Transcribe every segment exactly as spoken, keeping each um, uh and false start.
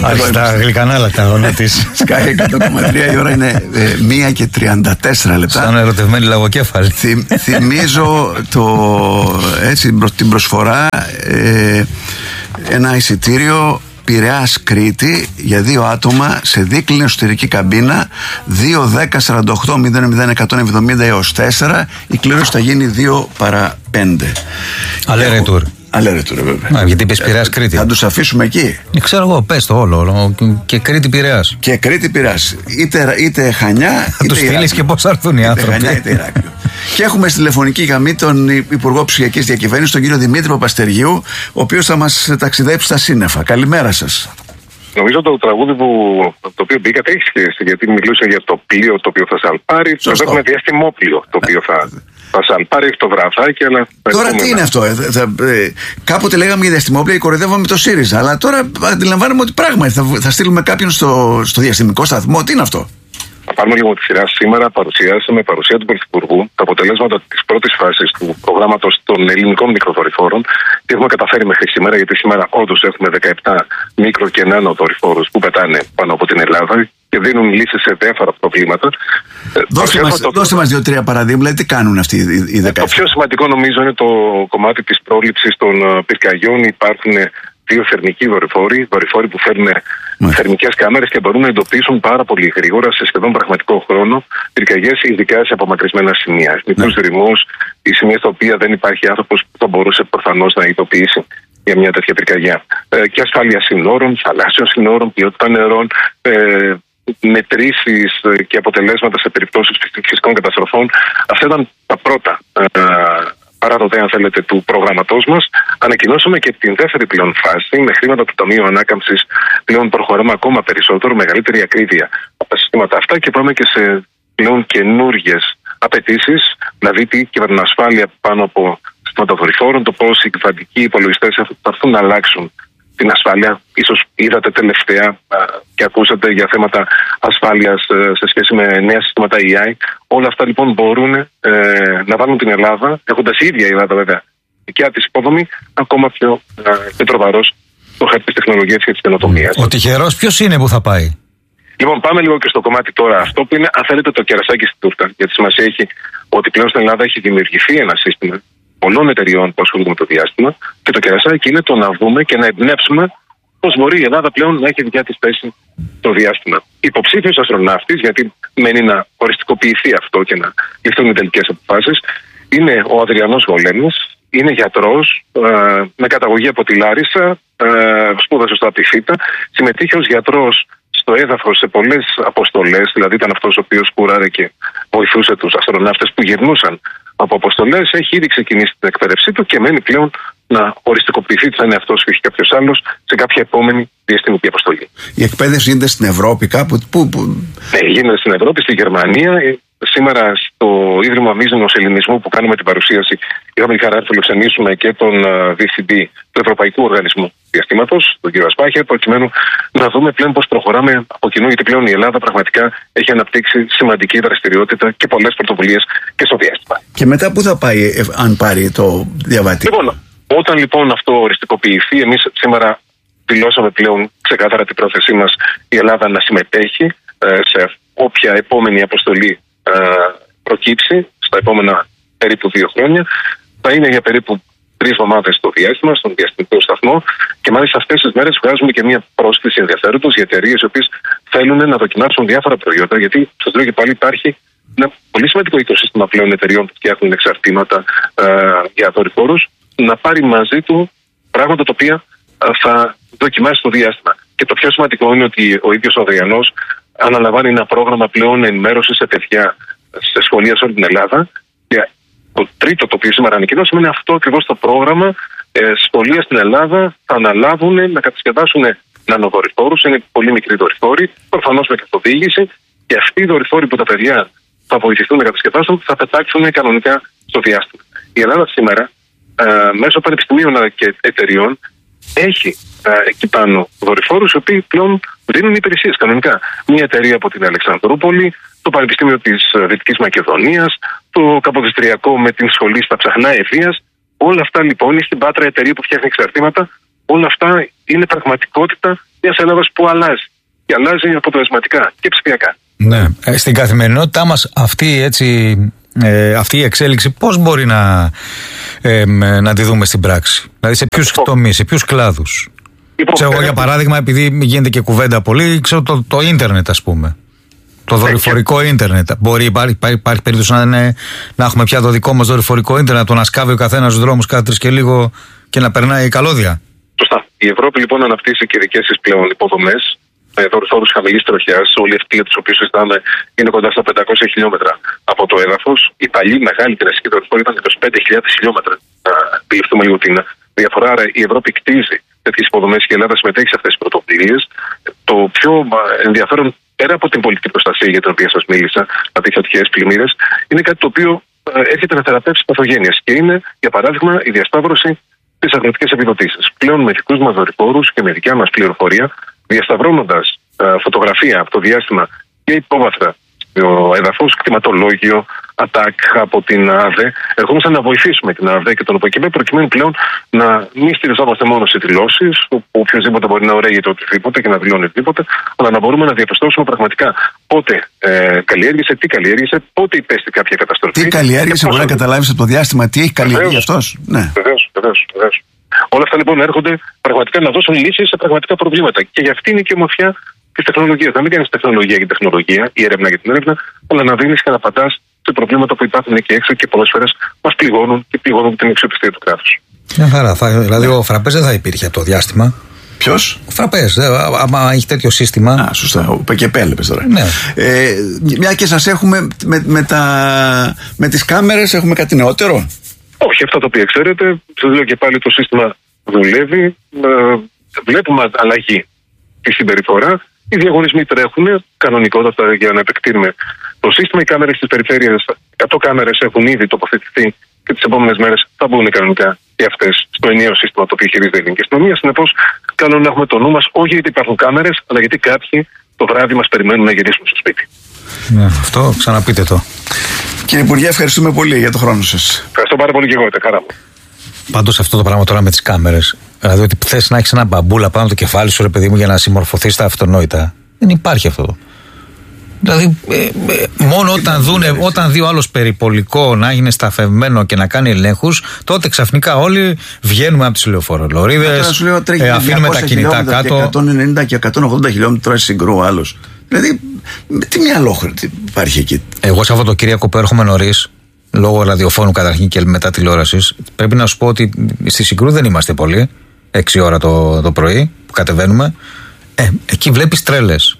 Άρχισε τα γλυκανάλα τα γονά της. Sky εκατό κόμμα τρία, η ώρα είναι ε, μία και τριάντα τέσσερα λεπτά. Σαν ερωτευμένη λαγοκέφαλη. Θυμ, θυμίζω το, έτσι, την προσφορά, ε, ένα εισιτήριο Πειραιάς Κρήτη για δύο άτομα σε δίκλινη εσωτερική καμπίνα δύο δέκα σαράντα οκτώ μηδέν μηδέν εκατόν εβδομήντα έως τέσσερα. Η κλήρωση θα γίνει δύο παρά πέντε. Αλέρε τουρ. Αλέρε τουρ, βέβαια. Α, γιατί είπες Πειραιάς Κρήτη. Θα τους αφήσουμε εκεί. Ε, ξέρω εγώ, πες το όλο, όλο. Και Κρήτη Πειραιάς. Και Κρήτη Πειραιάς. Είτε, είτε Χανιά. Θα τους στείλεις και πώς θα έρθουν οι άνθρωποι. Είτε Χανιά είτε Ηράκλειο. Και έχουμε στη τηλεφωνική γραμμή τον Υπουργό Ψηφιακής Διακυβέρνησης, τον κύριο Δημήτρη Παπαστεργίου, ο οποίος θα μας ταξιδέψει στα σύννεφα. Καλημέρα σας. Νομίζω το τραγούδι που, το οποίο μπήκατε έχει σχέση, γιατί μιλούσε για το πλοίο το οποίο θα σαλπάρει. Τώρα έχουμε διαστημόπλοιο το οποίο θα, θα σαλπάρει, έχει το βραδάκι, αλλά. Τώρα τι είναι αυτό, ε, θα, ε, κάποτε λέγαμε για διαστημόπλοια, κοροϊδεύαμε το ΣΥΡΙΖΑ, αλλά τώρα αντιλαμβάνομαι ότι πράγματι θα, θα στείλουμε κάποιον στο, στο διαστημικό σταθμό. Τι είναι αυτό? Θα πάρουμε λίγο τη σειρά. Σήμερα παρουσιάσαμε παρουσία του Πρωθυπουργού τα αποτελέσματα τη πρώτη φάση του προγράμματος των ελληνικών μικροδορυφόρων. Τι έχουμε καταφέρει μέχρι σήμερα, γιατί σήμερα όντως έχουμε δεκαεπτά μικρο και νάνο δορυφόρους που πετάνε πάνω από την Ελλάδα και δίνουν λύσεις σε διάφορα προβλήματα. Δώστε μας, το... δώστε μας δύο-τρία παραδείγματα, τι κάνουν αυτοί οι δεκαεπτά. Το πιο σημαντικό νομίζω είναι το κομμάτι της πρόληψης των πυρκαγιών. Υπάρχουν δύο θερμικοί δορυφόροι, δορυφόροι που φέρνουν θερμικές κάμερες και μπορούν να εντοπίσουν πάρα πολύ γρήγορα, σε σχεδόν πραγματικό χρόνο, πυρκαγιές, ειδικά σε απομακρυσμένα σημεία. Μικρούς ρυθμούς, οι σημεία στα οποία δεν υπάρχει άνθρωπος που θα μπορούσε προφανώς να ειδοποιήσει για μια τέτοια πυρκαγιά. Ε, και ασφάλεια συνόρων, θαλάσσιων συνόρων, ποιότητα νερών, ε, μετρήσεις και αποτελέσματα σε περιπτώσεις φυσικών καταστροφών. Αυτά ήταν τα πρώτα ε, παράδοτε, αν θέλετε, του προγραμματός μας. Ανακοινώσαμε και την δεύτερη πλέον φάση, με χρήματα του Ταμείου Ανάκαμψης. Πλέον προχωράμε ακόμα περισσότερο, μεγαλύτερη ακρίβεια από τα συστήματα αυτά και πάμε και σε πλέον καινούργιες απαιτήσεις, δηλαδή τι κυβερνοασφάλεια πάνω από συστήματα δορυφόρων, το πώς οι κυβερνητικοί υπολογιστές θα έρθουν να αλλάξουν την ασφάλεια. Ίσως είδατε τελευταία α, και ακούσατε για θέματα ασφάλειας ε, σε σχέση με νέα συστήματα έι άι. Όλα αυτά λοιπόν μπορούν ε, να βάλουν την Ελλάδα, έχοντας η ίδια η Ελλάδα βέβαια δικιά της υποδομή, ακόμα πιο πετροβαρός στο χάρτη της τεχνολογίας και της καινοτομίας. Ο τυχερός ποιος είναι που θα πάει? Λοιπόν, πάμε λίγο και στο κομμάτι τώρα αυτό που είναι, αν θέλετε, το κερασάκι στην τούρτα. Γιατί σημασία έχει ότι πλέον στην Ελλάδα έχει δημιουργηθεί ένα σύστημα πολλών εταιριών που ασχολούνται με το διάστημα και το κερασάκι είναι το να δούμε και να εμπνεύσουμε πώς μπορεί η Ελλάδα πλέον να έχει δικιά της θέση στο διάστημα. Υποψήφιος αστροναύτης, γιατί μένει να οριστικοποιηθεί αυτό και να ληφθούν οι τελικές αποφάσεις, είναι ο Αδριανός Γολέμης. Είναι γιατρός, ε, με καταγωγή από τη Λάρισα, ε, σπούδασε στο Απιθύτα, συμμετείχε ως γιατρός στο έδαφος σε πολλές αποστολές, δηλαδή ήταν αυτός ο οποίος κουράρε και βοηθούσε τους αστροναύτες που γυρνούσαν από αποστολές. Έχει ήδη ξεκινήσει την εκπαίδευσή του και μένει πλέον να οριστικοποιηθεί, θα είναι αυτός και όχι κάποιος άλλος, σε κάποια επόμενη διαστημική αποστολή. Η εκπαίδευση γίνεται στην Ευρώπη κάπου? Πού, πού... Ναι, γίνεται στην Ευρώπη, στη Γερμανία. Σήμερα στο Ίδρυμα Μίζωνος Ελληνισμού που κάνουμε την παρουσίαση, είχαμε τη χαρά να φιλοξενήσουμε και τον διευθυντή του Ευρωπαϊκού Οργανισμού Διαστήματος, τον κύριο Ασπάχια, προκειμένου να δούμε πλέον πώς προχωράμε από κοινού, γιατί πλέον η Ελλάδα πραγματικά έχει αναπτύξει σημαντική δραστηριότητα και πολλές πρωτοβουλίες και στο διάστημα. Και μετά πού θα πάει, ε, αν πάρει το διαβατήριο? Λοιπόν, όταν λοιπόν αυτό οριστικοποιηθεί, εμείς σήμερα δηλώσαμε πλέον ξεκάθαρα την πρόθεσή μας η Ελλάδα να συμμετέχει ε, σε όποια επόμενη αποστολή προκύψει στα επόμενα περίπου δύο χρόνια. Θα είναι για περίπου τρεις εβδομάδες στο διάστημα, στον διαστημικό σταθμό, και μάλιστα αυτές τις μέρες βγάζουμε και μια πρόσκληση ενδιαφέροντος για εταιρείες οι οποίες θέλουν να δοκιμάσουν διάφορα προϊόντα. Γιατί σας λέω και πάλι, υπάρχει ένα πολύ σημαντικό οικοσύστημα πλέον εταιρεών που φτιάχνουν εξαρτήματα ε, για δορυφόρους, να πάρει μαζί του πράγματα τα οποία ε, θα δοκιμάσει στο διάστημα. Και το πιο σημαντικό είναι ότι ο ίδιος ο Αδριανός αναλαμβάνει ένα πρόγραμμα πλέον ενημέρωσης σε παιδιά σε σχολεία σε όλη την Ελλάδα. Και το τρίτο, το οποίο σήμερα ανακοινώσαμε, είναι αυτό ακριβώς το πρόγραμμα. Ε, σχολεία στην Ελλάδα θα αναλάβουν να κατασκευάσουν νανοδορυφόρους. Είναι πολύ μικροί δορυφόροι, προφανώς με καθοδήγηση. Και αυτοί οι δορυφόροι που τα παιδιά θα βοηθηθούν να κατασκευάσουν θα πετάξουν κανονικά στο διάστημα. Η Ελλάδα σήμερα, ε, μέσω πανεπιστημίων και εταιριών, έχει ε, εκεί πάνω δορυφόρους οι οποίοι πλέον δίνουν υπηρεσίες κανονικά. Μια εταιρεία από την Αλεξανδρούπολη, το Πανεπιστήμιο της Δυτικής Μακεδονίας, το Καποδιστριακό με την σχολή στα Ψαχνά Ευθείας. Όλα αυτά λοιπόν, ή στην Πάτρα εταιρεία που φτιάχνει εξαρτήματα, όλα αυτά είναι πραγματικότητα μιας Ελλάδας που αλλάζει. Και αλλάζει αποτελεσματικά και ψηφιακά. Ναι. Ε, στην καθημερινότητά μας αυτή, έτσι, ε, αυτή η εξέλιξη πώς μπορεί να, ε, να τη δούμε στην πράξη? Δηλαδή σε ποιους τομείς, σε ποιους κλάδους? Ξέρω εγώ για παράδειγμα, επειδή γίνεται και κουβέντα πολύ, ξέρω το, το ίντερνετ ας πούμε. Το δορυφορικό ίντερνετ. Μπορεί, υπάρχει, υπάρχει, υπάρχει περίπτωση να, είναι, να έχουμε πια το δικό μας δορυφορικό ίντερνετ, το να σκάβει ο καθένας στους δρόμους κάθε τρεις και λίγο και να περνάει καλώδια. Σωστά. Η Ευρώπη λοιπόν αναπτύσσει και δικές της πλέον υποδομές με δορυφόρους χαμηλής τροχιάς. Όλοι αυτοί για τους οποίους συζητάμε είναι κοντά στα πεντακόσια χιλιόμετρα από το έδαφος. Η παλιή μεγάλη τεραστική δορυφόρη ήταν είκοσι πέντε χιλιάδες χιλιόμετρα. Να αντιληφθούμε λίγο την διαφορά. Άρα η Ευρώπη κτίζει τέτοιες υποδομές και η Ελλάδα συμμετέχει σε αυτές τις πρωτοβουλίες. Το πιο ενδιαφέρον, πέρα από την πολιτική προστασία για την οποία σας μίλησα, δηλαδή φωτιές, πλημμύρες, είναι κάτι το οποίο έρχεται να θεραπεύσει παθογένειες. Και είναι, για παράδειγμα, η διασταύρωση στις αγροτικές επιδοτήσεις. Πλέον με δικούς μας δορυφόρους και με δικιά μας πληροφορία, διασταυρώνοντας φωτογραφία από το διάστημα και υπόβαθρα στο έδαφος, κτηματολόγιο, ατάκ από την ΑΔΕ, ερχόμαστε να βοηθήσουμε την ΑΔΕ και τον ΟΠΕΚΕΜΕ προκειμένου πλέον να μην στηριζόμαστε μόνο σε δηλώσεις, όπου οποιοδήποτε μπορεί να ωραίγεται οτιδήποτε και να δηλώνει οτιδήποτε, αλλά να μπορούμε να διαπιστώσουμε πραγματικά πότε ε, καλλιέργησε, τι καλλιέργησε, πότε υπέστη κάποια καταστροφή. Τι καλλιέργησε, μπορεί να καταλάβει από το διάστημα τι έχει καλλιεργήσει αυτό. Ναι. Βεβαίως, βεβαίως. Όλα αυτά λοιπόν έρχονται πραγματικά να δώσουν λύσεις σε πραγματικά προβλήματα. Και γι' αυτή είναι και η ομορφιά της τεχνολογίας. Να μην κάνεις τεχνολογία για τεχνολογία, η έρευνα για την έρευνα, αλλά να δίνεις και να απαντάς σε προβλήματα που υπάρχουν εκεί έξω και πολλές φορές μας πληγώνουν και πληγώνουν την αξιοπιστία του κράτους. Μια χαρά. Θα, δηλαδή ο Φραπές δεν θα υπήρχε από το διάστημα. Ποιος? Ο Φραπές. Άμα έχει τέτοιο σύστημα. Α, σωστά. Ο Πεκεπέλ, πες τώρα. Ναι. Ε, μια και σας έχουμε με, με, τα, με τις κάμερες, έχουμε κάτι νεότερο? Όχι, αυτά τα οποία ξέρετε. Σας λέω και πάλι, το σύστημα δουλεύει. Ε, βλέπουμε αλλαγή στη συμπεριφορά. Οι διαγωνισμοί τρέχουν κανονικότατα για να επεκτείνουμε το σύστημα. Οι κάμερες της περιφέρειας, εκατό κάμερες έχουν ήδη τοποθετηθεί και τις επόμενες μέρες θα μπουν κανονικά και αυτές στο ενιαίο σύστημα το οποίο χειρίζεται η ελληνική αστυνομία. Συνεπώς, καλό να έχουμε το νου μας, όχι γιατί υπάρχουν κάμερες, αλλά γιατί κάποιοι το βράδυ μας περιμένουν να γυρίσουμε στο σπίτι. Ναι, αυτό ξαναπείτε το. Κύριε Υπουργέ, ευχαριστούμε πολύ για τον χρόνο σας. Ευχαριστώ πάρα πολύ και εγώ, χαρά μου. Πάντως αυτό το πράγμα τώρα με τις κάμερες, δηλαδή ότι θες να έχεις ένα μπαμπούλα πάνω το κεφάλι σου, ρε παιδί μου, για να συμμορφωθείς στα αυτονόητα, δεν υπάρχει αυτό. Δηλαδή, ε, ε, μόνο όταν, δούνε, όταν δει ο άλλος περιπολικό να είναι σταφευμένο και να κάνει ελέγχους, τότε ξαφνικά όλοι βγαίνουμε από τις λεωφορολορίδες, ε, αφήνουμε τα κινητά κάτω. Και εκατόν ενενήντα και εκατόν ογδόντα χιλιόμετρα συγκρού άλλος. Δηλαδή, τι μυαλό υπάρχει εκεί. Εγώ Σαββατοκύριακο που έρχομαι νωρίς, λόγω ραδιοφώνου καταρχήν και μετά τηλεόρασης, πρέπει να σου πω ότι στη Συγκρού δεν είμαστε πολλοί. Έξι ώρα το, το πρωί που κατεβαίνουμε. Ε, εκεί βλέπεις τρέλες.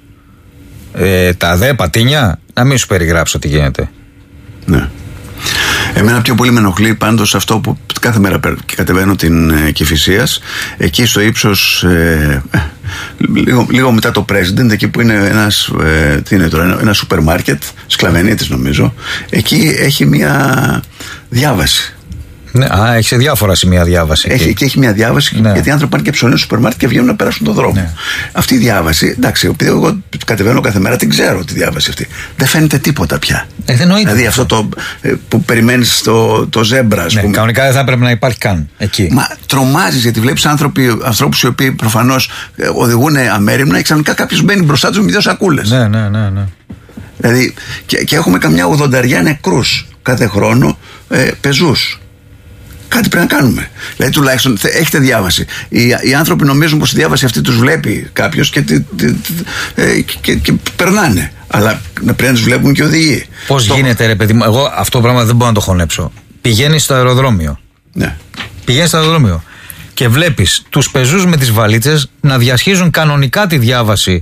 Ε, τα δε πατίνια, να μην σου περιγράψω τι γίνεται. Ναι. Εμένα πιο πολύ με ενοχλεί πάντως αυτό που κάθε μέρα κατεβαίνω την ε, Κηφισίας, εκεί στο ύψος ε, λίγο, λίγο μετά το President, εκεί που είναι ένας, ε, τι είναι τώρα, ένα σούπερ μάρκετ, Σκλαβενίτης νομίζω, εκεί έχει μια διάβαση. Ναι, α, έχει σε διάφορα σημεία διάβαση. Έχει, και έχει μια διάβαση, ναι. Γιατί οι άνθρωποι πάνε και ψωνίζουν στο σούπερ μάρκετ και βγαίνουν να περάσουν τον δρόμο. Ναι. Αυτή η διάβαση, εντάξει, επειδή εγώ κατεβαίνω κάθε μέρα, την ξέρω τη διάβαση αυτή. Δεν φαίνεται τίποτα πια. Ε, δεν νοείται. Δηλαδή αυτό το ε, που περιμένει το, το ζέμπρα, ας πούμε. Ναι, κανονικά δεν θα έπρεπε να υπάρχει καν εκεί. Μα τρομάζει γιατί βλέπει ανθρώπους οι οποίοι προφανώς ε, οδηγούν αμέριμνα και ξαφνικά κάποιο μπαίνει μπροστά του με δύο σακούλες. Ναι, ναι, ναι, ναι. Δηλαδή, και, και έχουμε καμιά ογδονταριά νεκρούς κάθε χρόνο ε, πεζούς. Κάτι πρέπει να κάνουμε. Δηλαδή, τουλάχιστον έχετε διάβαση. Οι, οι άνθρωποι νομίζουν πως η διάβαση αυτή τους βλέπει κάποιος και, και, και, και, και περνάνε. Αλλά πρέπει να τους βλέπουν και οδηγοί. Πώς το... γίνεται, ρε παιδί μου, εγώ αυτό το πράγμα δεν μπορώ να το χωνέψω. Πηγαίνεις στο αεροδρόμιο. Ναι. Πηγαίνεις στο αεροδρόμιο και βλέπεις τους πεζούς με τις βαλίτσες να διασχίζουν κανονικά τη διάβαση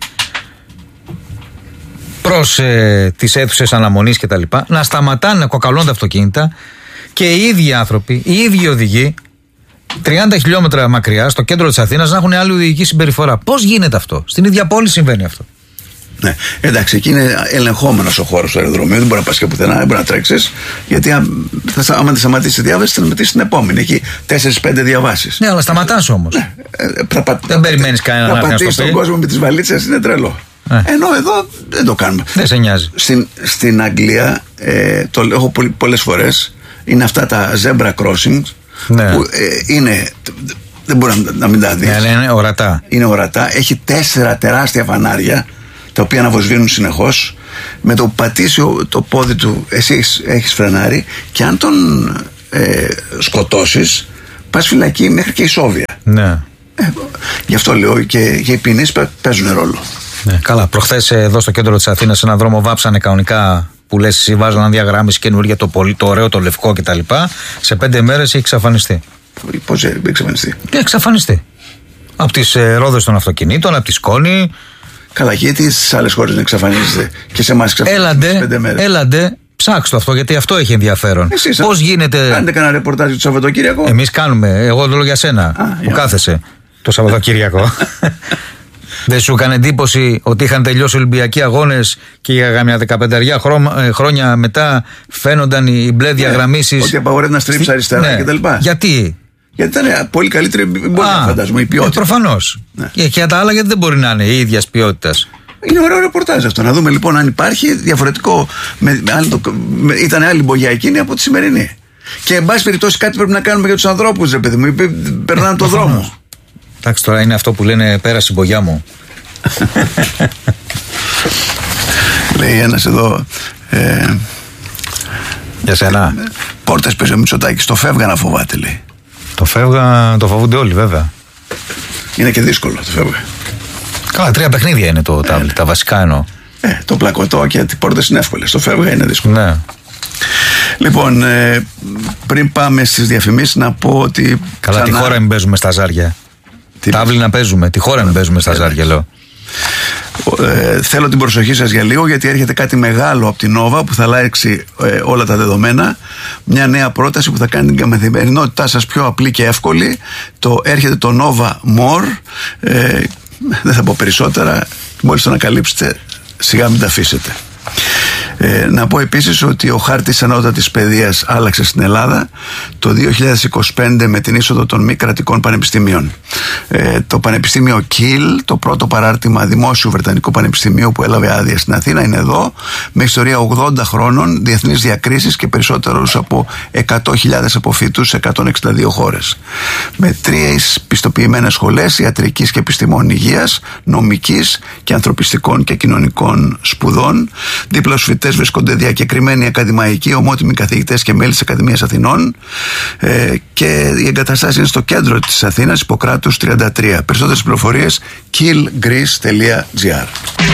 προς ε, τις αίθουσες αναμονής κτλ. Να σταματάνε, να κοκαλώνται αυτοκίνητα. Και οι ίδιοι άνθρωποι, οι ίδιοι οδηγοί, τριάντα χιλιόμετρα μακριά, στο κέντρο της Αθήνας, να έχουν άλλη οδηγική συμπεριφορά. Πώς γίνεται αυτό? Στην ίδια πόλη συμβαίνει αυτό. Ναι, εντάξει, εκεί είναι ελεγχόμενος ο χώρος του αεροδρομίου, δεν μπορεί να πας και πουθενά, δεν μπορεί να τρέξεις. Γιατί θα, άμα τη σταματήσει τη διάβαση, θα σταματήσει την επόμενη. Έχει τέσσερις πέντε διαβάσεις. Ναι, αλλά σταματάς όμως. Ναι, ε, πρα, δεν περιμένεις κανένα να πατήσει στον κόσμο με τις βαλίτσες, είναι τρελό. Ε. Ενώ εδώ δεν το κάνουμε. Δεν σε νοιάζει. Στην, στην Αγγλία, ε, το έχω πολλές φορές. Είναι αυτά τα zebra crossings, ναι. Που ε, είναι δεν μπορεί να, να μην τα δεις. Ναι, είναι ορατά. Είναι ορατά. Έχει τέσσερα τεράστια φανάρια, τα οποία αναβοσβήνουν συνεχώς. Με το που πατήσει το πόδι του, εσύ έχεις, έχεις φρενάρι, και αν τον ε, σκοτώσεις, πας φυλακή μέχρι και ισόβια. Ναι. Ε, γι' αυτό λέω και, και οι ποινές παίζουν ρόλο. Ναι, καλά. Προχθές εδώ στο κέντρο της Αθήνας, σε έναν δρόμο βάψανε κανονικά, που λες εσύ, βάζανε διαγράμμιση καινούργια, το πολύ, το ωραίο, το λευκό κτλ. Σε πέντε μέρες έχει εξαφανιστεί. Πώς έχει εξαφανιστεί? Έχει εξαφανιστεί. Από τις ε, ρόδες των αυτοκινήτων, από τη σκόνη. Καλά, γιατί στις άλλες χώρες δεν εξαφανίζεται και σε εμάς εξαφανίζεται σε πέντε μέρες? Έλαντε, ψάξτε αυτό, γιατί αυτό έχει ενδιαφέρον. Εσείς, πώς γίνεται. Κάνετε κανένα ρεπορτάζ το Σαββατοκύριακο? Εμείς κάνουμε. Εγώ το λέω για σένα, Α, που για κάθεσαι το Σαββατοκύριακο. Δεν σου έκανε εντύπωση ότι είχαν τελειώσει Ολυμπιακοί αγώνες και για μια δεκαπενταριά χρόνια μετά φαίνονταν οι μπλε διαγραμμίσεις? Ότι απαγορεύει να στρίψει αριστερά ναι. κτλ. Γιατί? Γιατί ήταν πολύ καλύτερη, μπορεί να φαντάζομαι, η ποιότητα. Ε, προφανώς. Ναι. Και για τα άλλα, γιατί δεν μπορεί να είναι η ίδια ποιότητα. Είναι ωραίο ρεπορτάζ αυτό. Να δούμε λοιπόν αν υπάρχει διαφορετικό. Με, με, με, ήταν άλλη μπογιά εκείνη από τη σημερινή. Και εν πάση περιπτώσει κάτι πρέπει να κάνουμε για τους ανθρώπους, ρε παιδί μου. Περνάνε τον δρόμο. Εντάξει, τώρα είναι αυτό που λένε πέρασε η μπογιά μου. Λέει ένας εδώ. Ε, για σένα. Ε, πόρτες παίζει ο Μητσοτάκης. Το φεύγα να φοβάται, λέει. Το φεύγα, το φοβούνται όλοι βέβαια. Είναι και δύσκολο το φεύγα. Καλά, τρία παιχνίδια είναι το τάβλι, ε, τα βασικά εννοώ. Ε, το πλακωτό και οι πόρτες είναι εύκολες. Το φεύγα είναι δύσκολο. Ναι. Λοιπόν, ε, πριν πάμε στις διαφημίσεις, να πω ότι. Καλά, ξανά... τη χώρα μην παίζουμε στα ζάρια. Τι... Τάβλι να παίζουμε, τη χώρα μην παίζουμε στα ζάρια, λέω. Ε, θέλω την προσοχή σας για λίγο, γιατί έρχεται κάτι μεγάλο από την Nova που θα αλλάξει ε, όλα τα δεδομένα. Μια νέα πρόταση που θα κάνει την καθημερινότητά σας πιο απλή και εύκολη. Το, έρχεται το Nova More. ε, Δεν θα πω περισσότερα. Μόλις το ανακαλύψετε, σιγά μην τα αφήσετε. Ε, να πω επίσης ότι ο χάρτης ανώτατης παιδείας άλλαξε στην Ελλάδα το δύο χιλιάδες είκοσι πέντε με την είσοδο των μη κρατικών πανεπιστημίων. Ε, το Πανεπιστήμιο Kiel, το πρώτο παράρτημα δημόσιου βρετανικού πανεπιστημίου που έλαβε άδεια στην Αθήνα, είναι εδώ, με ιστορία ογδόντα χρόνων, διεθνείς διακρίσεις και περισσότερους από εκατό χιλιάδες αποφοιτούς σε εκατόν εξήντα δύο χώρες. Με τρεις πιστοποιημένες σχολές ιατρικής και επιστημών υγείας, νομικής και ανθρωπιστικών και κοινωνικών σπουδών. Δίπλα στους φοιτητές βρίσκονται διακεκριμένοι ακαδημαϊκοί, ομότιμοι καθηγητές και μέλη της Ακαδημίας Αθηνών, ε, και οι εγκαταστάσεις είναι στο κέντρο της Αθήνας, Ιπποκράτους τριάντα τρία. Περισσότερες πληροφορίες kill greece τελεία gr.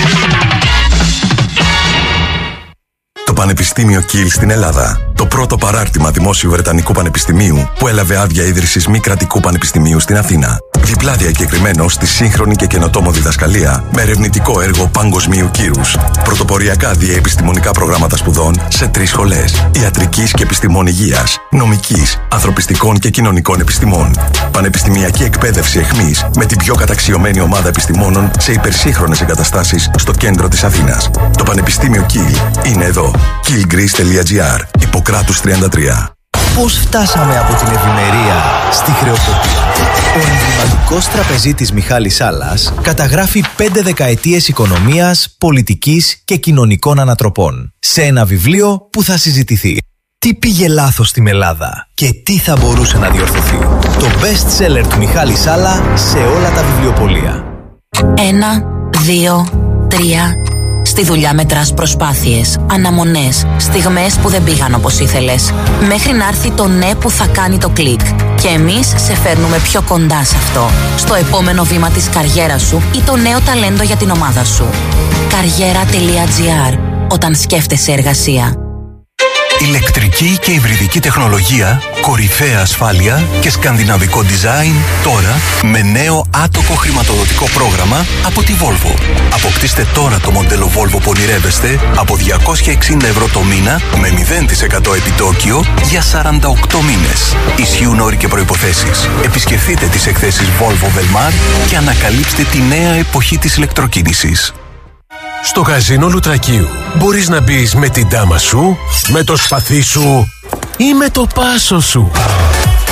Το Πανεπιστήμιο Kiel στην Ελλάδα. Το πρώτο παράρτημα δημόσιου βρετανικού πανεπιστημίου που έλαβε άδεια ίδρυσης μη κρατικού πανεπιστημίου στην Αθήνα. Διπλά διακεκριμένο στη σύγχρονη και καινοτόμο διδασκαλία με ερευνητικό έργο παγκοσμίου κύρους. Πρωτοποριακά διαεπιστημονικά προγράμματα σπουδών σε τρεις σχολές: ιατρικής και επιστημών υγείας, νομικής, ανθρωπιστικών και κοινωνικών επιστημών. Πανεπιστημιακή εκπαίδευση εχμής με την πιο καταξιωμένη ομάδα επιστημόνων σε υπερσύγχρονες εγκαταστάσεις στο κέντρο της Αθήνας. Το Πανεπιστήμιο Kiel είναι εδώ. kill greece τελεία gr. Ιπποκράτους τριάντα τρία. Πώς φτάσαμε από την ευημερία στη χρεοκοπία? Ο εμβληματικός τραπεζίτης Μιχάλης Σάλλας καταγράφει πέντε δεκαετίες οικονομίας, πολιτικής και κοινωνικών ανατροπών σε ένα βιβλίο που θα συζητηθεί. Τι πήγε λάθος στην Ελλάδα και τι θα μπορούσε να διορθωθεί? Το best seller του Μιχάλη Σάλλα σε όλα τα βιβλιοπωλεία. Ένα, δύο, τρία. Στη δουλειά μετράς προσπάθειες, αναμονές, στιγμές που δεν πήγαν όπως ήθελες, μέχρι να έρθει το ναι που θα κάνει το κλικ. Και εμείς σε φέρνουμε πιο κοντά σε αυτό, στο επόμενο βήμα της καριέρας σου ή το νέο ταλέντο για την ομάδα σου. καριέρα τελεία gr. Όταν σκέφτεσαι εργασία. Ηλεκτρική και υβριδική τεχνολογία, κορυφαία ασφάλεια και σκανδιναβικό design τώρα με νέο άτοκο χρηματοδοτικό πρόγραμμα από τη Volvo. Αποκτήστε τώρα το μοντέλο Volvo που ονειρεύεστε από διακόσια εξήντα ευρώ το μήνα με μηδέν τοις εκατό επιτόκιο για σαράντα οκτώ μήνες. Ισχύουν όροι και προϋποθέσεις. Επισκεφτείτε τις εκθέσεις Volvo Velmar και ανακαλύψτε τη νέα εποχή της ηλεκτροκίνησης. Στο καζίνο Λουτρακίου μπορείς να μπεις με την τάμα σου, με το σπαθί σου ή με το πάσο σου.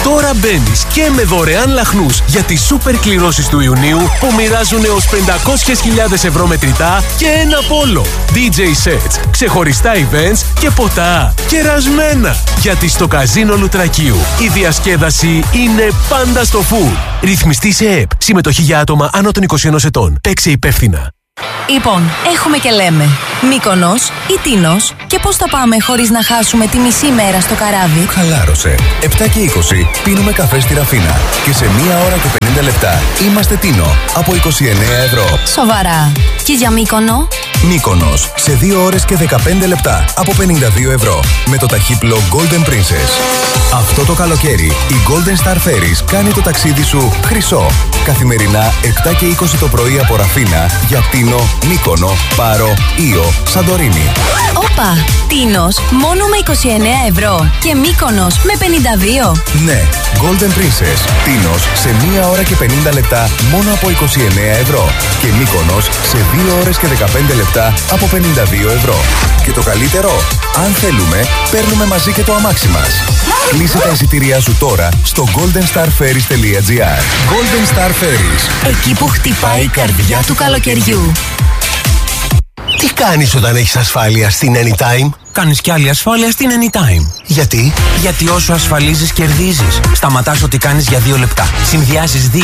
Τώρα μπαίνεις και με δωρεάν λαχνούς για τις σούπερ κληρώσεις του Ιουνίου που μοιράζουν έως πεντακόσιες χιλιάδες ευρώ μετρητά και ένα πόλο. ντι τζέι sets, ξεχωριστά events και ποτά. Κερασμένα! Γιατί στο καζίνο Λουτρακίου η διασκέδαση είναι πάντα στο φουλ. Ρυθμιστή σε ΕΕΠ. Συμμετοχή για άτομα άνω των είκοσι ενός ετών. Παίξε υπεύθυνα. Λοιπόν, έχουμε και λέμε Μύκονος ή Τίνος. Και πώς θα πάμε χωρίς να χάσουμε τη μισή μέρα στο καράβι? Χαλάρωσε. επτά και είκοσι πίνουμε καφέ στη Ραφίνα. Και σε μία ώρα και πενήντα λεπτά είμαστε Τίνο από είκοσι εννέα ευρώ. Σοβαρά. Και για Μύκονο? Μύκονος σε δύο ώρες και δεκαπέντε λεπτά από πενήντα δύο ευρώ. Με το ταχύπλο Golden Princess. Αυτό το καλοκαίρι η Golden Star Ferries κάνει το ταξίδι σου χρυσό. Καθημερινά επτά και είκοσι το πρωί από Ραφίνα για Τίνο, Μύκονο, Πάρο, Ήο, Σαντορίνη. Όπα! Τίνος μόνο με είκοσι εννέα ευρώ και Μύκονος με πενήντα δύο. Ναι, Golden Princess. Τίνος σε μία ώρα και πενήντα λεπτά μόνο από είκοσι εννέα ευρώ. Και Μύκονος σε δύο ώρες και δεκαπέντε λεπτά από πενήντα δύο ευρώ. Και το καλύτερο, αν θέλουμε, παίρνουμε μαζί και το αμάξι μας. Κλείσε τα εισιτήριά σου τώρα στο golden star ferries τελεία gr. Golden Star Ferries. Εκεί που χτυπάει η καρδιά του καλοκαιριού. Τι κάνεις όταν έχεις ασφάλεια στην Anytime? Κάνεις κι άλλη ασφάλεια στην Anytime. Γιατί? Γιατί όσο ασφαλίζεις κερδίζεις. Σταματάς ό,τι κάνεις για δύο λεπτά. Συνδυάζεις δύο